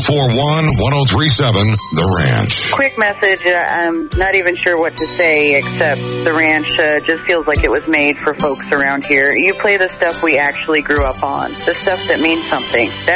401-1037 The Ranch. Quick message. I'm not even sure what to say, except the ranch just feels like it was made for folks around here. You play the stuff we actually grew up on, the stuff that means something. That's